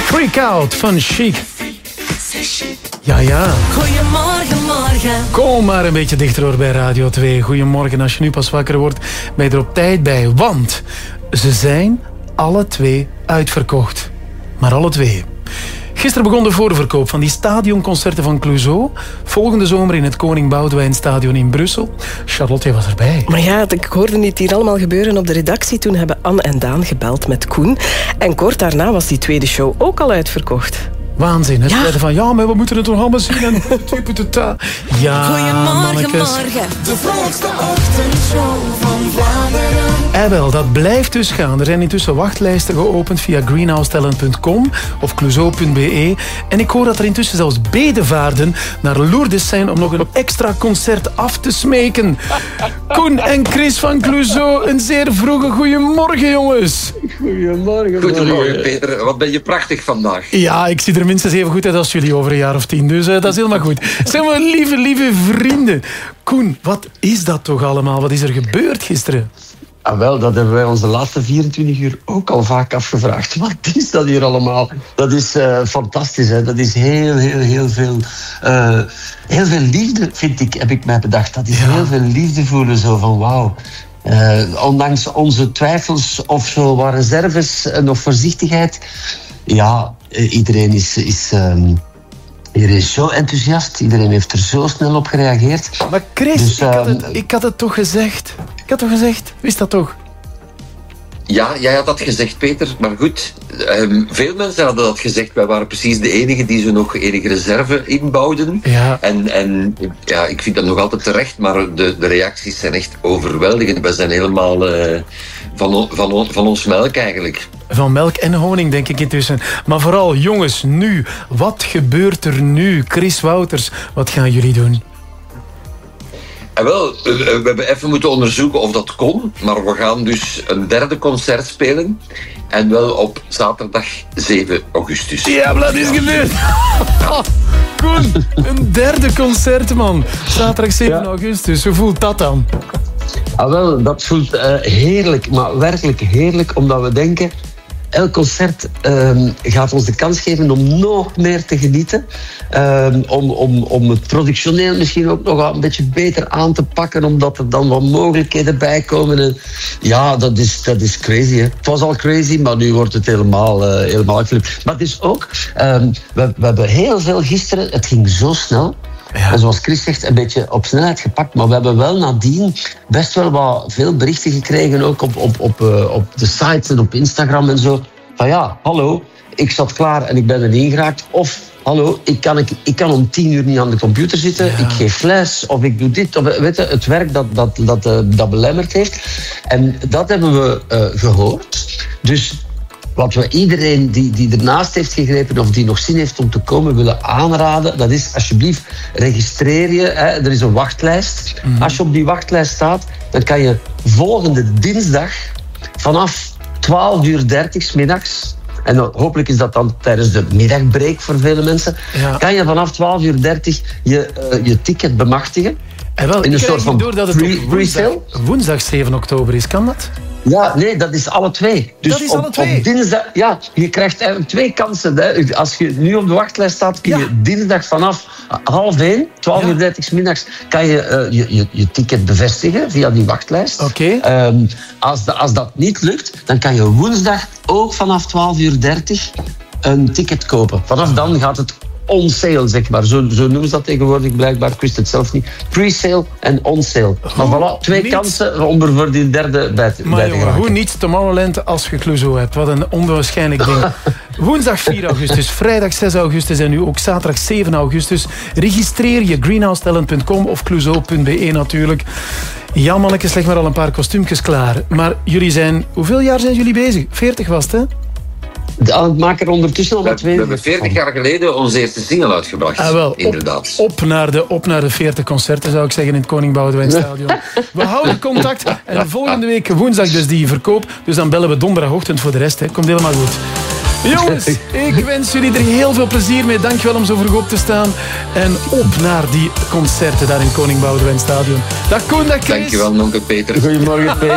Freak Out van Chic. Ja. Goedemorgen, morgen. Kom maar een beetje dichter hoor bij Radio 2. Goedemorgen, als je nu pas wakker wordt, ben je er op tijd bij. Want ze zijn alle twee uitverkocht. Maar alle twee. Gisteren begon de voorverkoop van die stadionconcerten van Clouseau. Volgende zomer in het Koning Boudewijn Stadion in Brussel. Charlotte, jij was erbij. Maar ja, ik hoorde het hier allemaal gebeuren op de redactie. Toen hebben Anne en Daan gebeld met Koen. En kort daarna was die tweede show ook al uitverkocht. Waanzin, hè? Ja. Zeiden van, ja, maar we moeten het toch allemaal zien. En ja, Goedemorgen, mannetjes. morgen. De vrolijkste ochtendshow van Vlaanderen. Wel, dat blijft dus gaan. Er zijn intussen wachtlijsten geopend via greenhousetalent.com of clouseau.be. En ik hoor dat er intussen zelfs bedevaarden naar Lourdes zijn om nog een extra concert af te smeken. Koen en Chris van Clouseau, een zeer vroege goeiemorgen, jongens. Goedemorgen, Peter. Wat ben je prachtig vandaag. Ja, ik zie er minstens even goed uit als jullie over een jaar of 10. Dus dat is helemaal goed. Zeg maar, lieve vrienden. Koen, wat is dat toch allemaal? Wat is er gebeurd gisteren? Ah, wel, dat hebben wij ons de laatste 24 uur ook al vaak afgevraagd. Wat is dat hier allemaal? Dat is fantastisch, hè? Dat is heel veel liefde, vind ik, heb ik mij bedacht. Dat is heel veel liefde voelen, zo van wauw. Ondanks onze twijfels of zo wat reserves en of voorzichtigheid. Ja, iedereen is zo enthousiast. Iedereen heeft er zo snel op gereageerd. Maar Chris, Dus, ik had het toch gezegd. Wist dat toch? Ja, jij had dat gezegd, Peter. Maar goed, veel mensen hadden dat gezegd. Wij waren precies de enigen die zo nog enige reserve inbouwden. Ja. En ja, ik vind dat nog altijd terecht. Maar de reacties zijn echt overweldigend. We zijn helemaal van ons melk eigenlijk. Van melk en honing, denk ik intussen. Maar vooral, jongens, nu. Wat gebeurt er nu? Chris Wouters, wat gaan jullie doen? En wel, we hebben even moeten onderzoeken of dat kon. Maar we gaan dus een derde concert spelen. En wel op zaterdag 7 augustus. Ja, maar dat is gebeurd. Koen, een derde concert, man. Zaterdag 7 augustus. Hoe voelt dat dan? Ah, wel, dat voelt heerlijk, maar werkelijk heerlijk, omdat we denken, elk concert gaat ons de kans geven om nog meer te genieten. Om het productioneel misschien ook nog een beetje beter aan te pakken, omdat er dan wat mogelijkheden bij komen. En, ja, dat is crazy. Hè. Het was al crazy, maar nu wordt het helemaal geflipt. Maar het is ook, we hebben heel veel gisteren, het ging zo snel. Ja. En zoals Chris zegt, een beetje op snelheid gepakt. Maar we hebben wel nadien best wel wat veel berichten gekregen, ook op de sites en op Instagram en zo. Van ja, hallo, ik zat klaar en ik ben erin geraakt. Of, hallo, ik kan om 10 uur niet aan de computer zitten. Ja. Ik geef les, of ik doe dit. Of, weet je, het werk dat belemmerd heeft. En dat hebben we gehoord. Dus wat we iedereen die ernaast heeft gegrepen of die nog zin heeft om te komen willen aanraden, dat is alsjeblieft registreer je. Hè. Er is een wachtlijst. Mm-hmm. Als je op die wachtlijst staat, dan kan je volgende dinsdag vanaf 12:30 's middags, en dan, hopelijk is dat dan tijdens de middagbreak voor vele mensen, kan je vanaf 12:30 je ticket bemachtigen. En wel, in een soort van doordat het woensdag 7 oktober is, kan dat? Ja, nee, dat is alle twee. Dus dat is alle twee? Op dinsdag, ja, je krijgt eigenlijk 2 kansen. Hè. Als je nu op de wachtlijst staat, kun je dinsdag vanaf 12:30, 12:30 's middags, kan je je ticket bevestigen via die wachtlijst. Oké. Als dat niet lukt, dan kan je woensdag ook vanaf 12:30 een ticket kopen. Vanaf dan gaat het on sale, zeg maar. Zo noemen ze dat tegenwoordig blijkbaar. Ik wist het zelf niet. Pre-sale en on sale. Maar voilà, 2 kansen om er voor die derde bij te geraken. Hoe niet Tomorrowland als je Clouseau hebt? Wat een onwaarschijnlijk ding. Woensdag 4 augustus, vrijdag 6 augustus en nu ook zaterdag 7 augustus. Registreer je greenhousetalent.com of clouseau.be natuurlijk. Ja, mannetjes, leg maar al een paar kostuumjes klaar. Maar jullie zijn... Hoeveel jaar zijn jullie bezig? 40 was het, hè? Aan het maken ondertussen al wat we hebben 40 jaar geleden onze eerste single uitgebracht. Wel, inderdaad. Op naar de 40 concerten, zou ik zeggen, in het Koning Boudewijn Stadion. We houden contact en volgende week woensdag dus die verkoop. Dus dan bellen we donderdagochtend voor de rest. Hè. Komt helemaal goed. Jongens, ik wens jullie er heel veel plezier mee. Dankjewel om zo vroeg op te staan. En op naar die concerten daar in het Koning Boudewijn Stadion. Dag Koen, dag Chris. Dankjewel, nonkel Peter. Goedemorgen, Peter.